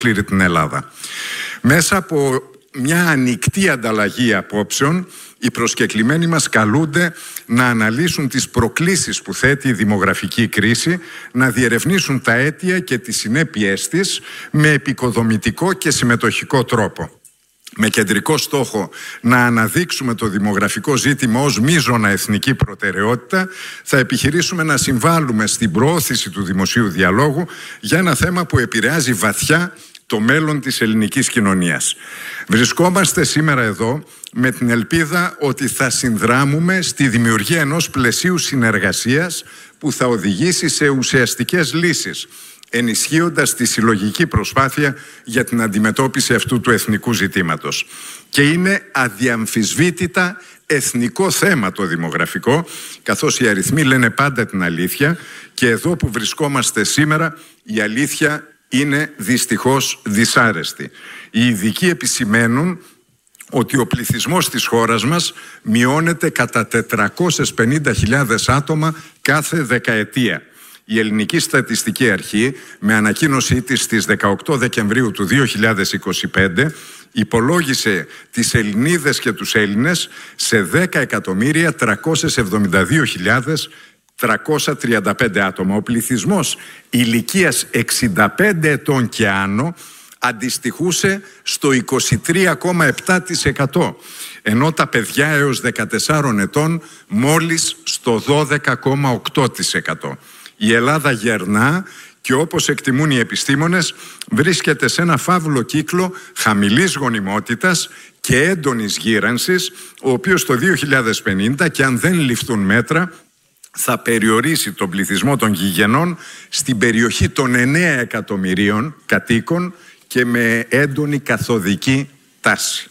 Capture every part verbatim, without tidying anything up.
πλήρη την Ελλάδα. Μέσα από μια ανοιχτή ανταλλαγή απόψεων, οι προσκεκλημένοι μας καλούνται να αναλύσουν τις προκλήσεις που θέτει η δημογραφική κρίση, να διερευνήσουν τα αίτια και τις συνέπειές της με επικοδομητικό και συμμετοχικό τρόπο. Με κεντρικό στόχο να αναδείξουμε το δημογραφικό ζήτημα ως μείζωνα εθνική προτεραιότητα, θα επιχειρήσουμε να συμβάλλουμε στην προώθηση του δημοσίου διαλόγου για ένα θέμα που επηρεάζει βαθιά το μέλλον της ελληνικής κοινωνίας. Βρισκόμαστε σήμερα εδώ με την ελπίδα ότι θα συνδράμουμε στη δημιουργία ενός πλαισίου συνεργασίας που θα οδηγήσει σε ουσιαστικές λύσεις, ενισχύοντας τη συλλογική προσπάθεια για την αντιμετώπιση αυτού του εθνικού ζητήματος. Και είναι αδιαμφισβήτητα εθνικό θέμα το δημογραφικό, καθώς οι αριθμοί λένε πάντα την αλήθεια και εδώ που βρισκόμαστε σήμερα η αλήθεια είναι δυστυχώς δυσάρεστη. Οι ειδικοί επισημαίνουν ότι ο πληθυσμός της χώρας μας μειώνεται κατά τετρακόσιες πενήντα χιλιάδες άτομα κάθε δεκαετία. Η Ελληνική Στατιστική Αρχή, με ανακοίνωσή της στις δεκαοκτώ Δεκεμβρίου του δύο χιλιάδες είκοσι πέντε, υπολόγισε τις Ελληνίδες και τους Έλληνες σε δέκα εκατομμύρια τριακόσιες εβδομήντα δύο χιλιάδες τριακόσια τριάντα πέντε άτομα. Ο πληθυσμός ηλικίας εξήντα πέντε ετών και άνω αντιστοιχούσε στο είκοσι τρία κόμμα επτά τοις εκατό, ενώ τα παιδιά έως δεκατεσσάρων ετών μόλις στο δώδεκα κόμμα οκτώ τοις εκατό. Η Ελλάδα γερνά και όπως εκτιμούν οι επιστήμονες βρίσκεται σε ένα φαύλο κύκλο χαμηλής γονιμότητας και έντονης γύρανσης, ο οποίος το δύο χιλιάδες πενήντα, και αν δεν ληφθούν μέτρα, θα περιορίσει τον πληθυσμό των γηγενών στην περιοχή των εννέα εκατομμυρίων κατοίκων και με έντονη καθοδική τάση.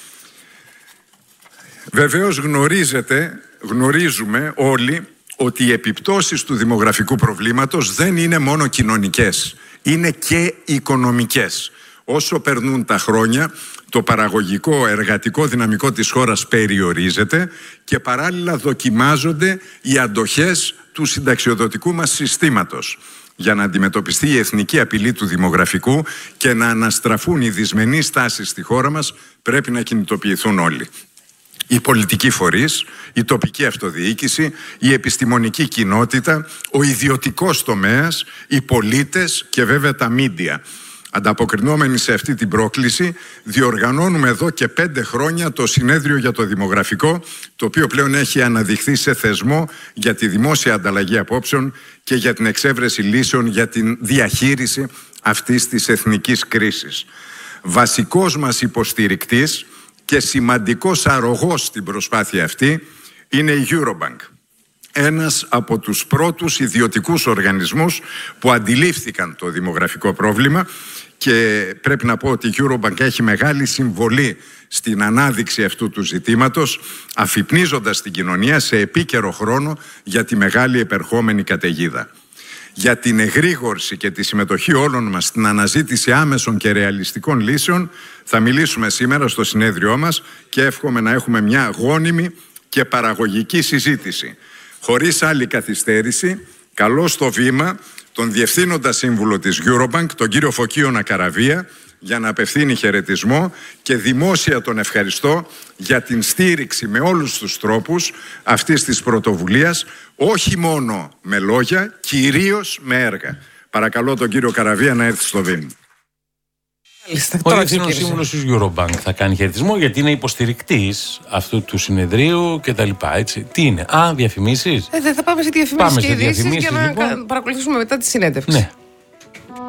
Βεβαίως γνωρίζετε, γνωρίζουμε όλοι ότι οι επιπτώσεις του δημογραφικού προβλήματος δεν είναι μόνο κοινωνικές, είναι και οικονομικές. Όσο περνούν τα χρόνια, το παραγωγικό εργατικό δυναμικό της χώρας περιορίζεται και παράλληλα δοκιμάζονται οι αντοχές του συνταξιοδοτικού μας συστήματος. Για να αντιμετωπιστεί η εθνική απειλή του δημογραφικού και να αναστραφούν οι δυσμενείς τάσεις στη χώρα μας, πρέπει να κινητοποιηθούν όλοι. Οι πολιτικοί φορείς, η τοπική αυτοδιοίκηση, η επιστημονική κοινότητα, ο ιδιωτικός τομέας, οι πολίτες και βέβαια τα μίντια. Ανταποκρινόμενοι σε αυτή την πρόκληση, διοργανώνουμε εδώ και πέντε χρόνια το Συνέδριο για το Δημογραφικό, το οποίο πλέον έχει αναδειχθεί σε θεσμό για τη δημόσια ανταλλαγή απόψεων και για την εξέβρεση λύσεων για την διαχείριση αυτής της εθνικής κρίσης. Βασικός μας υποστηρικτής και σημαντικός αρρωγός στην προσπάθεια αυτή είναι η Eurobank. Ένας από τους πρώτους ιδιωτικούς οργανισμούς που αντιλήφθηκαν το δημογραφικό πρόβλημα και πρέπει να πω ότι η Eurobank έχει μεγάλη συμβολή στην ανάδειξη αυτού του ζητήματος, αφυπνίζοντας την κοινωνία σε επίκαιρο χρόνο για τη μεγάλη επερχόμενη καταιγίδα. Για την εγρήγορση και τη συμμετοχή όλων μας στην αναζήτηση άμεσων και ρεαλιστικών λύσεων θα μιλήσουμε σήμερα στο συνέδριό μας και εύχομαι να έχουμε μια γόνιμη και παραγωγική συζήτηση. Χωρίς άλλη καθυστέρηση, καλώ στο βήμα τον Διευθύνοντα Σύμβουλο της Eurobank, τον κύριο Φωκίωνα Νακαραβία, για να απευθύνει χαιρετισμό και δημόσια τον ευχαριστώ για την στήριξη με όλους τους τρόπους αυτής της πρωτοβουλίας, όχι μόνο με λόγια, κυρίως με έργα. Παρακαλώ τον κύριο Καραβία να έρθει στο βήμα. Ο Διευθύνων Σύμβουλος της Eurobank θα κάνει χαιρετισμό γιατί είναι υποστηρικτής αυτού του συνεδρίου κτλ. Τι είναι, α, διαφημίσεις. Ε, δεν θα πάμε σε διαφημίσεις και ειδήσεις για να λοιπόν παρακολουθήσουμε μετά τη συνέντευξη. Ναι.